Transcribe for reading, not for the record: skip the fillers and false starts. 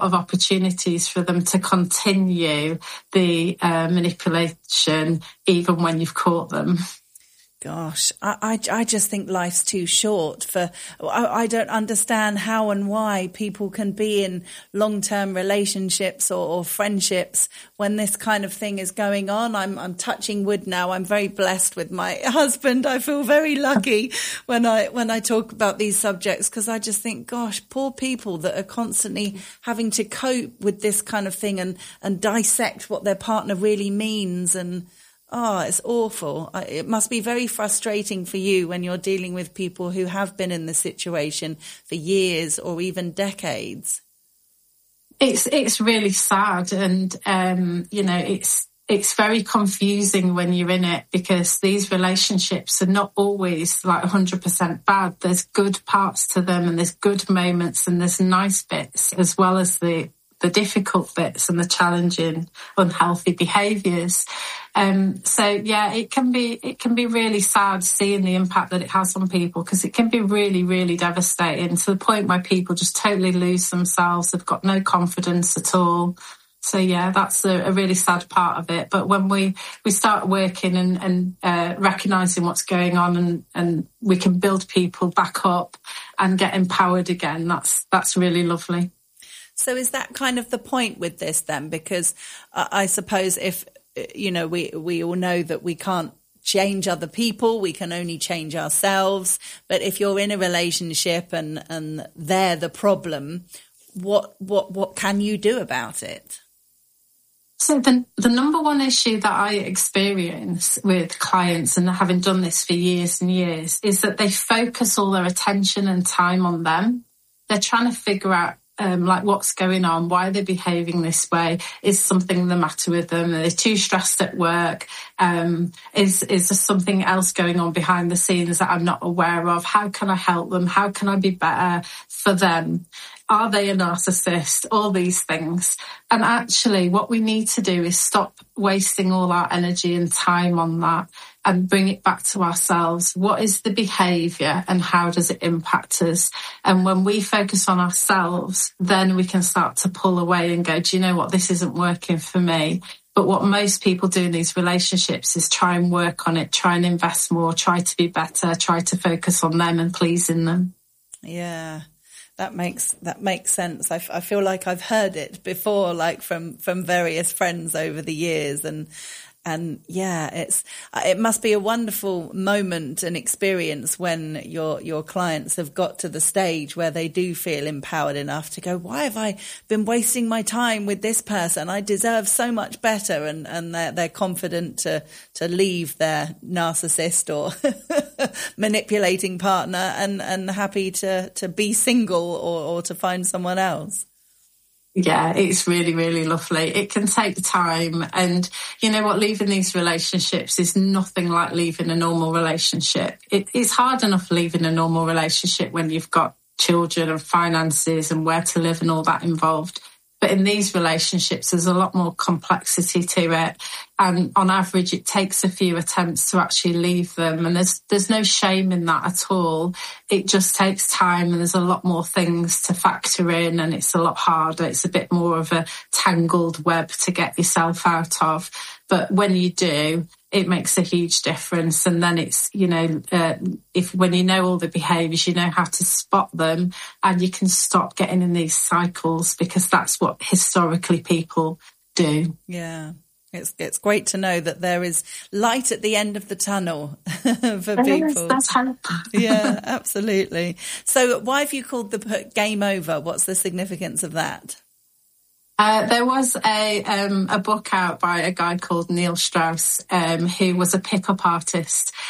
of opportunities for them to continue the manipulation even when you've caught them. Gosh, I just think life's too short for, I don't understand how and why people can be in long-term relationships or friendships when this kind of thing is going on. I'm touching wood now. I'm very blessed with my husband. I feel very lucky when I talk about these subjects, because I just think, gosh, poor people that are constantly having to cope with this kind of thing and dissect what their partner really means. And oh, it's awful. It must be very frustrating for you when you're dealing with people who have been in this situation for years or even decades. It's really sad, and it's very confusing when you're in it, because these relationships are not always like 100% bad. There's good parts to them, and there's good moments, and there's nice bits, as well as the difficult bits and the challenging, unhealthy behaviours. It can be really sad seeing the impact that it has on people, because it can be really, really devastating, to the point where people just totally lose themselves. They've got no confidence at all. So yeah, that's a really sad part of it. But when we start working and recognising what's going on, and we can build people back up and get empowered again, that's really lovely. So is that kind of the point with this then? Because I suppose if, we all know that we can't change other people, we can only change ourselves. But if you're in a relationship and they're the problem, what can you do about it? So the number one issue that I experience with clients, and having done this for years and years, is that they focus all their attention and time on them. They're trying to figure out what's going on, why they're behaving this way. Is something the matter with them? Are they too stressed at work? Is there something else going on behind the scenes that I'm not aware of? How can I help them? How can I be better for them? Are they a narcissist? All these things. And actually what we need to do is stop wasting all our energy and time on that, and bring it back to ourselves. What is the behaviour, and how does it impact us? And when we focus on ourselves, then we can start to pull away and go, do you know what, this isn't working for me. But what most people do in these relationships is try and work on it, try and invest more, try to be better, try to focus on them and pleasing them. Yeah. That makes sense. I feel like I've heard it before, like from various friends over the years, and yeah, it must be a wonderful moment and experience when your clients have got to the stage where they do feel empowered enough to go, why have I been wasting my time with this person? I deserve so much better, and they're confident to leave their narcissist or manipulating partner and happy to be single or to find someone else. Yeah, it's really, really lovely. It can take time. And you know what, leaving these relationships is nothing like leaving a normal relationship. It's hard enough leaving a normal relationship when you've got children and finances and where to live and all that involved. But in these relationships, there's a lot more complexity to it. And on average, it takes a few attempts to actually leave them. And there's no shame in that at all. It just takes time, and there's a lot more things to factor in, and it's a lot harder. It's a bit more of a tangled web to get yourself out of. But when you do, it makes a huge difference. And then it's, when you know all the behaviours, you know how to spot them, and you can stop getting in these cycles, because that's what historically people do. Yeah. It's great to know that there is light at the end of the tunnel for people. That's hope. Yeah, absolutely. So why have you called the book Game Over? What's the significance of that? There was a book out by a guy called Neil Strauss, who was a pickup artist,